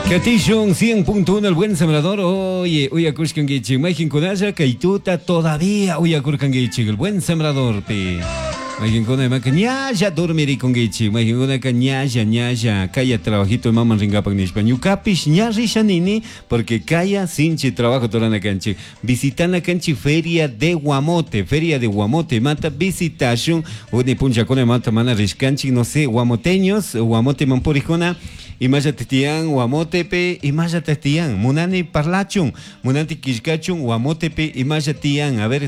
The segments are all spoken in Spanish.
Catillon 100.1 el buen sembrador. Oye, uy, acushkangichi, Majin Kunaya, Kaituta todavía, uy, acushkangichi, el buen sembrador, pe. Majin Kunaya, ñaya dormiri congichi, Majin Kunaya, ñaya, kaya trabajito, mamá ringapak nishpan. Yukapish, ñarisha nini, porque kaya sinchi trabajo torana canchi. Visitana canchi feria de Guamote, mata visitación, une puncha con mata mana rishkanchi, no sé, guamoteños, guamote mampurijona. Imaya testian Guamotepe, imaya testian Munani parlachun, Munani kishkachun Guamotepe, imaya tian, a ver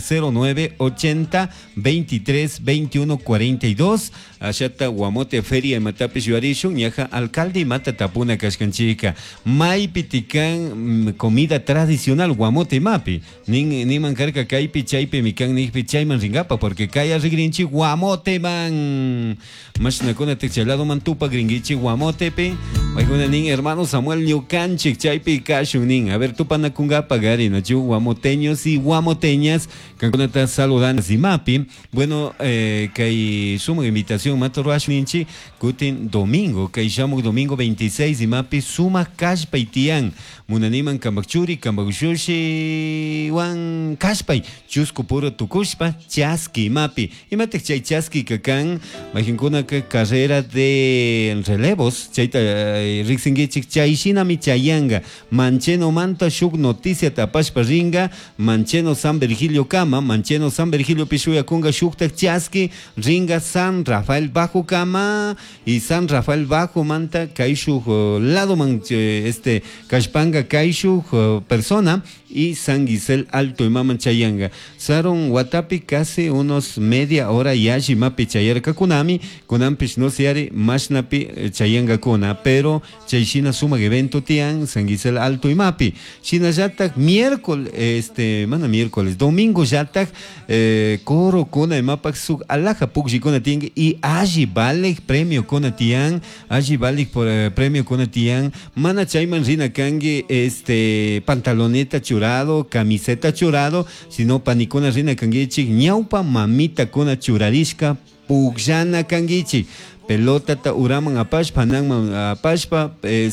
0980 23 21 42, Ashata Guamote Feria Matape Yuarishun, Yaja alcalde mata tapuna kashkanchika, Mai pitikan comida tradicional Guamote mapi, ni mancarca caipi chaipe mikan ni pichaiman ringapa, porque kaya rigrinchi Guamote man, más nakona techalado mantupa gringichi Guamotepe. Hermano Samuel Ñucanchik, Chaipi Kashunin. A ver, tu panacunga pagari, no chu guamoteños y guamoteñas, canconata saludan Zimapi. Bueno, que hay suma invitación, Mato Ruashninchi, Kutin domingo, que llamo domingo 26, Zimapi, suma Kashpay Tian, Munaniman Kambachuri, Kambachushi, Wan Kashpay, Chusco puro Tukushpa, Chaski, Mapi. Y mate chay Chaski Kakan, Majincuna carrera de relevos, Chaita. Rixingichik Chaishina Michayanga, Mancheno Manta Shuk Noticia Tapashpa Ringa, Mancheno San Virgilio Kama, Mancheno San Virgilio Pishuya Kunga Shukta Chaski, Ringa San Rafael Bajo Kama y San Rafael Bajo Manta Kaishu Lado Kashpanga Kaishu persona y San Gisel Alto y Mama Chayanga. Saron Watapi casi unos media hora yashi mapi chayar kakunami, kunampish no seare mashnapi chayanga kuna, pero chayshina suma evento tian San Gisel Alto y mapi. Shina yatak miércoles, domingo yatak coro kuna y mapak suk alaja pukji kuna tiang y aji balik premio kuna tiang, aji balik por premio kuna tiang, mana chayman rina kangi pantaloneta churado, camiseta churado, sino panicona rina kangichi, ñaupa mamita kona churarishka, pugllana kangichi. Pelota ta uraman apashpa, nangman apashpa,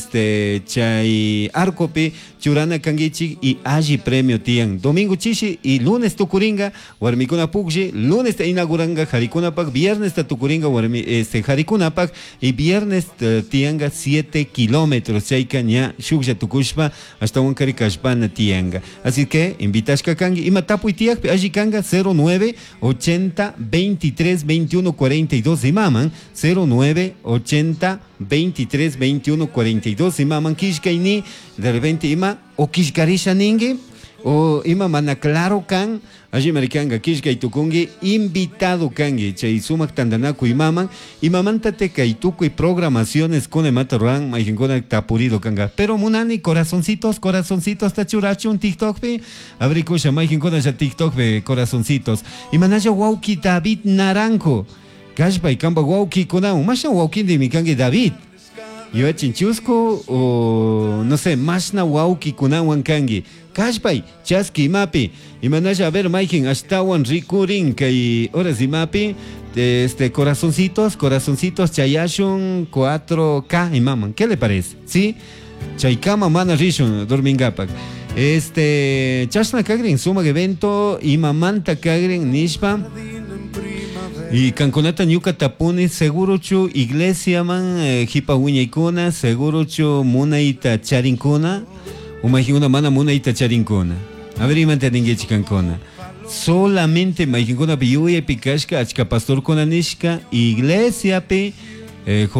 chay arcope, churana kangichi y aji premio tian. Domingo chishi y lunes tucuringa, warmicuna pugji, lunes ta inauguranga jaricunapak, viernes ta tucuringa, jaricunapak y viernes tianga 7 kilómetros, chayka ña shukja tukushpa, hasta huancari kashpana tianga. Así que, invitashka kangi, ima tapu y tiak, aji kanga 09 80 23 21 42 y maman, 09 80 23 21 42 ima mankishkaini de repente ima o kishkarisha ningi o ima mana claro kan allí americanga kishkai tukungi invitado kangi chay sumak tandanaku imaman imamantate kaituku y programaciones con ematarran maijingona tapurido kanga pero munani corazoncitos tachurachu un TikTok pe abrikusha maijingona ya TikTok pe corazoncitos imanaya wauki David Naranjo Kashpa y Kamba Wauki Kunau, Masha Wauki de Mikangi David. Yo Chinchusco o no sé, Masna Wauki Kunau Kangi. Kashpa y Chaski Mapi. Y manaya a ver, Maikin, hasta Wan Rikurin, que horas y Mapi, corazoncitos, Chayashun 4K y maman. ¿Qué le parece? ¿Sí? Chaykama Mana Rishun, Dormingapak. Chashna Kagrin, suma evento, y Mamanta Kagrin, Nishpa. Y Canconata Ñuca Tapuni, seguro chu iglesia man, hipa uñaikuna, seguro chu munaita charincuna, una mana munaita charincuna. A ver, imante ningechi cancona. Solamente maikinguna piyuya pikashka, achka pastor konanishka, iglesia pe.